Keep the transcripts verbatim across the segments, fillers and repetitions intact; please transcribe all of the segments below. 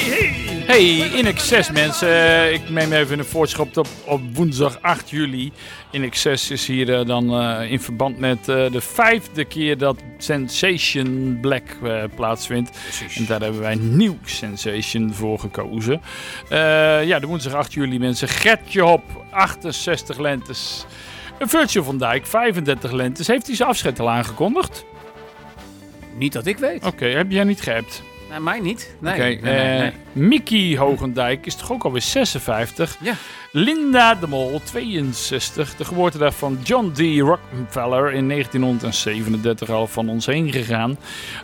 hey! Hey, In Excess mensen. Ik neem even een voorschot op, op woensdag acht juli. In Excess is hier uh, dan uh, in verband met uh, de vijfde keer dat Sensation Black uh, plaatsvindt. Precies. En daar hebben wij een nieuw Sensation voor gekozen. Uh, ja, de woensdag acht juli mensen. Gertje Hop, achtenzestig lentes. Virgil van Dijk, vijfendertig lentes. Heeft hij zijn afscheid al aangekondigd? Niet dat ik weet. Oké, okay, heb jij niet geappt? Nee, mij niet. Nee. Oké, okay, nee, nee, uh, nee. Mickey Hogendijk is toch ook alweer zesenvijftig. Ja. Linda de Mol, tweeënzestig. De geboortedag van John D. Rockefeller in negentienhonderdzevenendertig al van ons heen gegaan.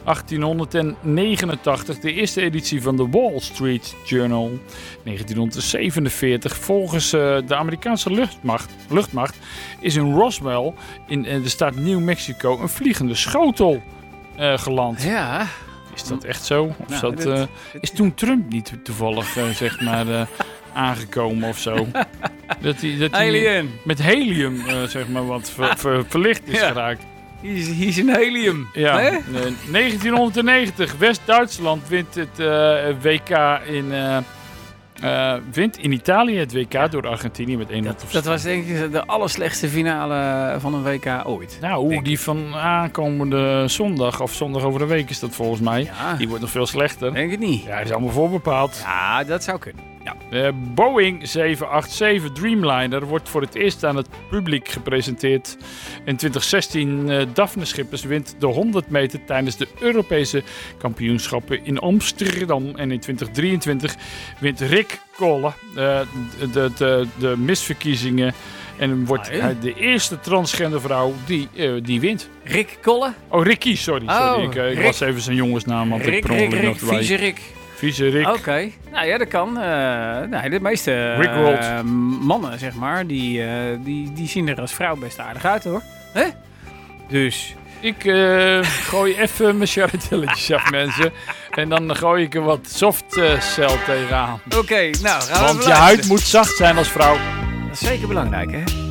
achttienhonderdnegenentachtig, de eerste editie van de Wall Street Journal. negentienhonderdzevenenveertig, volgens uh, de Amerikaanse luchtmacht, luchtmacht is in Roswell in uh, de staat New Mexico een vliegende schotel uh, geland. Ja. Is dat echt zo? Of nou, dat, dit, uh, dit, is toen Trump niet toevallig uh, zeg maar uh, aangekomen of zo? Dat hij, dat hij met helium uh, zeg maar wat ver, ver, verlicht is ja. geraakt. Hier is een helium. Ja. Uh, negentienhonderdnegentig, West-Duitsland wint het uh, W K in... Uh, Uh, wint in Italië het W K ja. door Argentinië met één nul. Dat, dat was denk ik de allerslechtste finale van een W K ooit. Nou, die van aankomende zondag, of zondag over de week is dat volgens mij. Ja. Die wordt nog veel slechter. Denk het niet. Ja, is allemaal voorbepaald. Ja, dat zou kunnen. Ja. Uh, Boeing zeven acht zeven Dreamliner wordt voor het eerst aan het publiek gepresenteerd. In twintig zestien uh, Daphne Schippers wint de honderd meter tijdens de Europese kampioenschappen in Amsterdam. En in twintig drieëntwintig wint Rick Kolle uh, de, de, de, de misverkiezingen. En wordt ah, hij de eerste transgender vrouw die, uh, die wint. Rick Kolle? Oh, Ricky, sorry. sorry. Oh, ik uh, ik Rick. was even zijn jongensnaam. Want Rick, ik per Rick, Rick, Rick, nog vieze Rick. Vieze Rick. Oké. Okay. Nou ja, dat kan. Uh, nee, de meeste uh, mannen, zeg maar, die, uh, die, die zien er als vrouw best aardig uit, hoor. Hè? Dus... Ik uh, gooi even mijn charretilletjes af, mensen. En dan gooi ik er wat soft uh, cell tegenaan. Oké, okay, nou gaan we Want je huid moet zacht zijn als vrouw. Dat is zeker belangrijk, hè?